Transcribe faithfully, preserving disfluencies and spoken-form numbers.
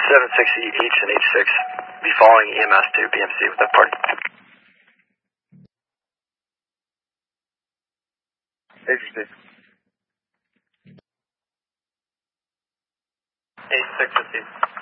seven sixty H and H six. Be following E M S to B M C with that party. H six. H six fifty.